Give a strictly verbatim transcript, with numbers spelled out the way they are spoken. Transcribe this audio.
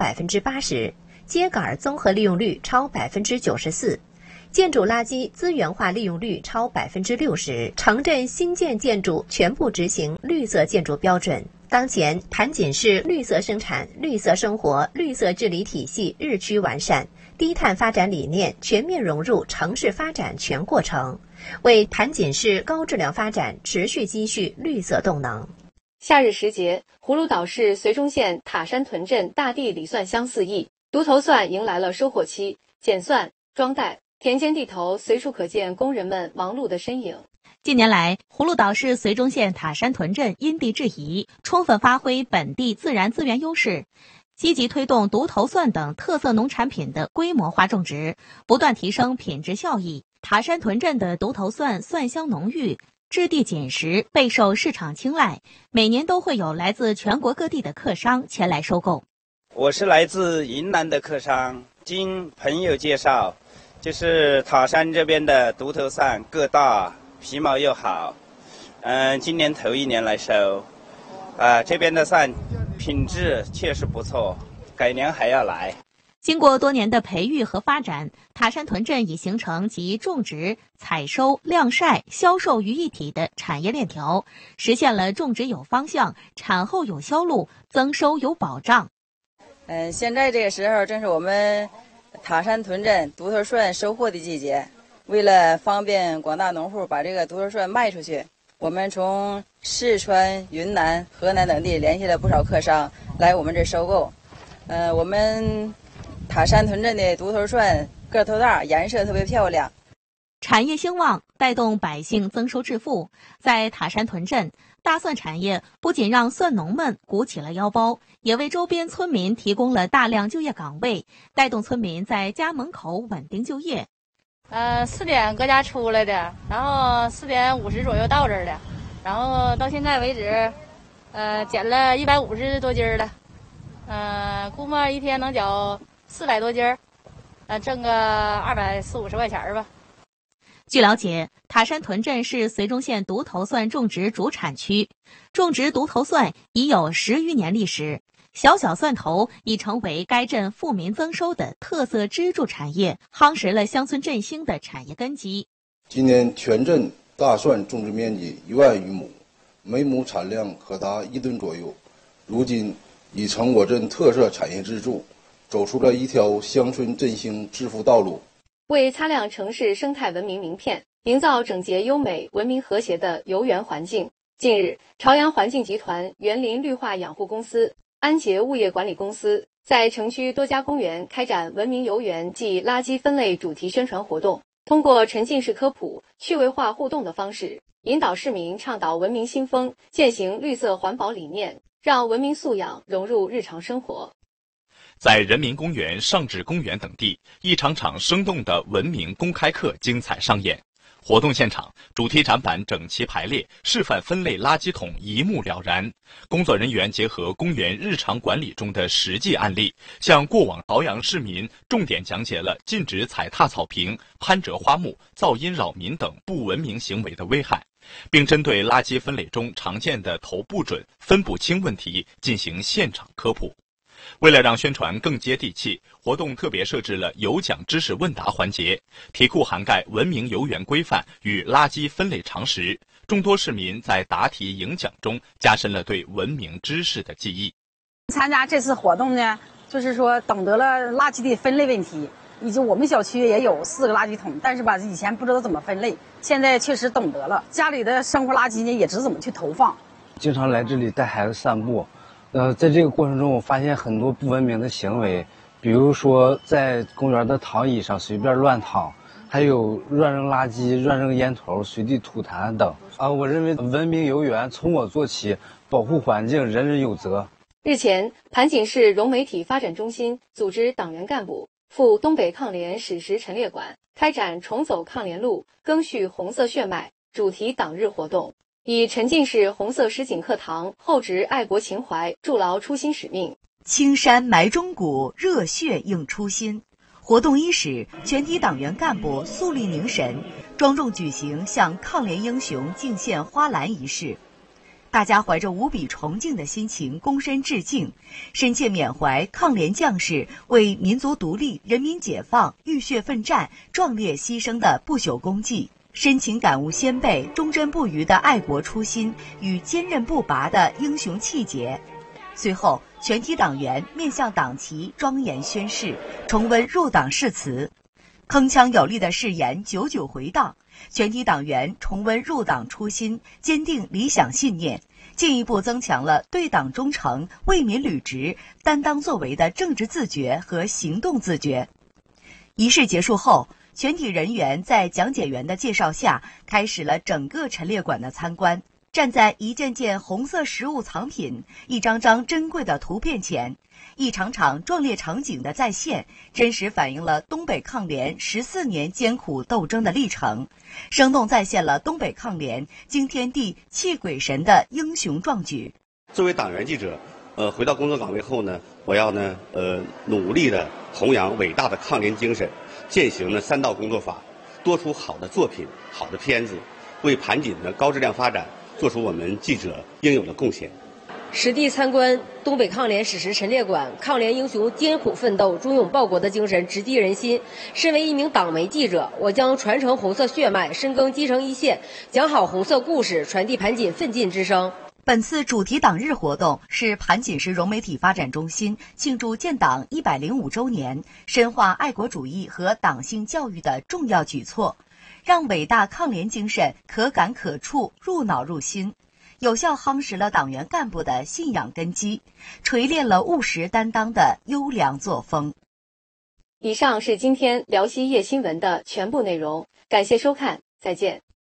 百分之八十，秸秆综合利用率超百分之九十四。建筑垃圾资源化利用率超百分之六十，城镇新建建筑全部执行绿色建筑标准。当前，盘锦市绿色生产、绿色生活、绿色治理体系日趋完善，低碳发展理念全面融入城市发展全过程，为盘锦市高质量发展持续积蓄绿色动能。 夏日时节，葫芦岛市绥中县塔山屯镇大地李蒜香四溢，独头蒜迎来了收获期，剪蒜、装袋。田间地头随处可见工人们忙碌的身影。 近年来，葫芦岛市绥中县塔山屯镇因地制宜，充分发挥本地自然资源优势，积极推动独头蒜等特色农产品的规模化种植，不断提升品质效益。塔山屯镇的独头蒜蒜香浓郁，质地紧实，备受市场青睐，每年都会有来自全国各地的客商前来收购。 我是来自云南的客商，经朋友介绍，就是塔山这边的独头蒜个大，皮毛又好，嗯，今年头一年来收，啊，这边的蒜品质确实不错，改年还要来。 经过多年的培育和发展，塔山屯镇已形成集种植、采收、晾晒、销售于一体的产业链条，实现了种植有方向、产后有销路、增收有保障。 嗯，现在这个时候正是我们塔山屯镇独头蒜收获的季节，为了方便广大农户把这个独头蒜卖出去，我们从四川、云南、河南等地联系了不少客商来我们这收购。呃，我们塔山屯镇的独头蒜个头大，颜色特别漂亮。 产业兴旺，带动百姓增收致富。在塔山屯镇，大蒜产业不仅让蒜农们鼓起了腰包，也为周边村民提供了大量就业岗位，带动村民在家门口稳定就业。 呃，四点搁家出来的，然后四点五十左右到这儿的，然后到现在为止，呃，捡了一百五十多斤了，呃，估摸一天能缴四百多斤儿，呃，挣个二百四五十块钱吧。 据了解，塔山屯镇是绥中县独头蒜种植主产区，种植独头蒜已有十余年历史。小小蒜头已成为该镇富民增收的特色支柱产业，夯实了乡村振兴的产业根基。 今年全镇大蒜种植面积一万余亩，每亩产量可达一吨左右，如今已成我镇特色产业支柱，走出了一条乡村振兴致富道路。 为擦亮城市生态文明名片，营造整洁优美、文明和谐的游园环境。近日，朝阳环境集团园林绿化养护公司、安捷物业管理公司在城区多家公园开展文明游园暨垃圾分类主题宣传活动，通过沉浸式科普、趣味化互动的方式，引导市民倡导文明新风，践行绿色环保理念，让文明素养融入日常生活。 在人民公园、上址公园等地，一场场生动的文明公开课精彩上演。活动现场，主题展板整齐排列，示范分类垃圾桶一目了然。工作人员结合公园日常管理中的实际案例，向过往朝阳市民重点讲解了禁止踩踏草坪、攀折花木、噪音扰民等不文明行为的危害，并针对垃圾分类中常见的投不准、分不清问题进行现场科普。为了让宣传更接地气，活动特别设置了有奖知识问答环节，题库涵盖文明游园规范与垃圾分类常识，众多市民在答题赢奖中加深了对文明知识的记忆。 参加这次活动呢，就是说懂得了垃圾的分类问题，以及我们小区也有四个垃圾桶，但是吧，以前不知道怎么分类，现在确实懂得了。家里的生活垃圾呢，也知道怎么去投放。 经常来这里带孩子散步。呃，在这个过程中，我发现很多不文明的行为，比如说在公园的躺椅上随便乱躺，还有乱扔垃圾、乱扔烟头、随地吐痰等。啊，我认为文明游园从我做起，保护环境，人人有责。 日前，盘锦市融媒体发展中心组织党员干部赴东北抗联史实陈列馆开展重走抗联路，赓续红色血脉主题党日活动。以沉浸式红色实景课堂厚植爱国情怀，筑牢初心使命。 青山埋忠骨，热血映初心。活动伊始，全体党员干部肃立凝神，庄重举行向抗联英雄敬献花篮仪式。 大家怀着无比崇敬的心情躬身致敬，深切缅怀抗联将士为民族独立、人民解放浴血奋战、壮烈牺牲的不朽功绩，深情感悟先辈忠贞不渝的爱国初心与坚韧不拔的英雄气节。随后，全体党员面向党旗庄严宣誓，重温入党誓词，铿锵有力的誓言久久回荡。全体党员重温入党初心，坚定理想信念，进一步增强了对党忠诚、为民履职、担当作为的政治自觉和行动自觉。仪式结束后，全体人员在讲解员的介绍下，开始了整个陈列馆的参观。站在一件件红色实物藏品、一张张珍贵的图片前，一场场壮烈场景的再现，真实反映了东北抗联十四年艰苦斗争的历程，生动再现了东北抗联惊天地泣鬼神的英雄壮举。 作为党员记者，呃，回到工作岗位后呢，我要呢，呃，努力的弘扬伟大的抗联精神，践行呢三道工作法，多出好的作品、好的片子，为盘锦的高质量发展做出我们记者应有的贡献。 实地参观东北抗联史实陈列馆，抗联英雄艰苦奋斗、忠勇报国的精神直击人心。身为一名党媒记者，我将传承红色血脉，深耕基层一线，讲好红色故事，传递盘锦奋进之声。 本次主题党日活动是盘锦市融媒体发展中心庆祝建党一百零五周年、深化爱国主义和党性教育的重要举措，让伟大抗联精神可感可触、入脑入心，有效夯实了党员干部的信仰根基，锤炼了务实担当的优良作风。 以上是今天辽西夜新闻的全部内容，感谢收看，再见。